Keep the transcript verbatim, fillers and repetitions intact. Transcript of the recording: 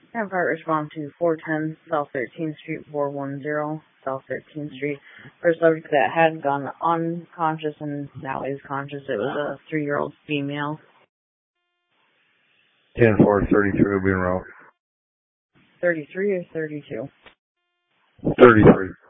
Have heart respond to four ten South thirteenth Street, four one zero South thirteenth Street. For a subject that had gone unconscious and now is conscious. It was a three-year-old female. ten four thirty-three will be enrolled. thirty-three or thirty-two? thirty-three.